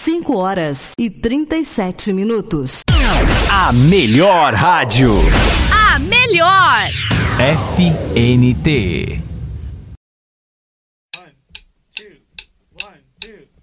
5h37. A melhor rádio. A melhor. FNT. 1, 2, 1, 2.